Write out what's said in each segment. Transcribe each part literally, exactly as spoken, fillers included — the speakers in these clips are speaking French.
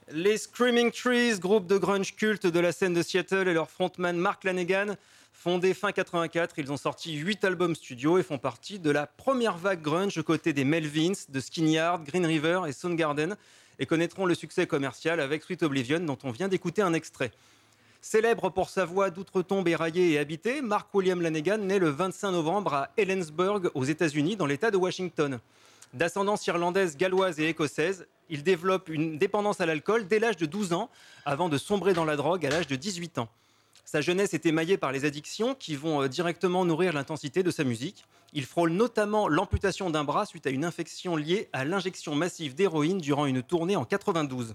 Les Screaming Trees, groupe de grunge culte de la scène de Seattle, et leur frontman Mark Lanegan, fondés fin quatre-vingt-quatre, ils ont sorti huit albums studio et font partie de la première vague grunge aux côtés des Melvins, de Skinny Yard, Green River et Soundgarden, et connaîtront le succès commercial avec Sweet Oblivion dont on vient d'écouter un extrait. Célèbre pour sa voix d'outre-tombe éraillée et habitée, Mark William Lanegan naît le vingt-cinq novembre à Helensburgh, aux États-Unis, dans l'État de Washington. D'ascendance irlandaise, galloise et écossaise, il développe une dépendance à l'alcool dès l'âge de douze ans, avant de sombrer dans la drogue à l'âge de dix-huit ans. Sa jeunesse est émaillée par les addictions qui vont directement nourrir l'intensité de sa musique. Il frôle notamment l'amputation d'un bras suite à une infection liée à l'injection massive d'héroïne durant une tournée en quatre-vingt-douze.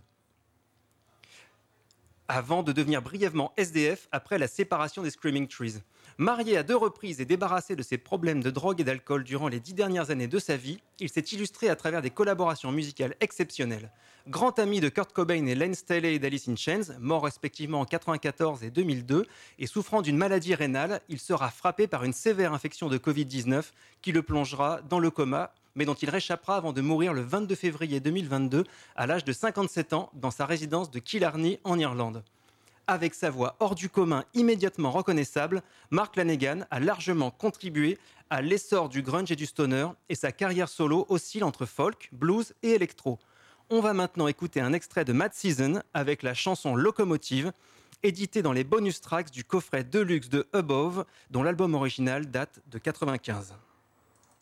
Avant de devenir brièvement S D F après la séparation des Screaming Trees. Marié à deux reprises et débarrassé de ses problèmes de drogue et d'alcool durant les dix dernières années de sa vie, il s'est illustré à travers des collaborations musicales exceptionnelles. Grand ami de Kurt Cobain et Len Staley d'Alice in Chains, morts respectivement en quatre-vingt-quatorze et deux mille deux, et souffrant d'une maladie rénale, il sera frappé par une sévère infection de covid dix-neuf qui le plongera dans le coma, mais dont il réchappera avant de mourir le vingt-deux février deux mille vingt-deux à l'âge de cinquante-sept ans dans sa résidence de Killarney en Irlande. Avec sa voix hors du commun immédiatement reconnaissable, Mark Lanegan a largement contribué à l'essor du grunge et du stoner, et sa carrière solo oscille entre folk, blues et électro. On va maintenant écouter un extrait de Mad Season avec la chanson Locomotive, éditée dans les bonus tracks du coffret Deluxe de Above, dont l'album original date de quatre-vingt-quinze.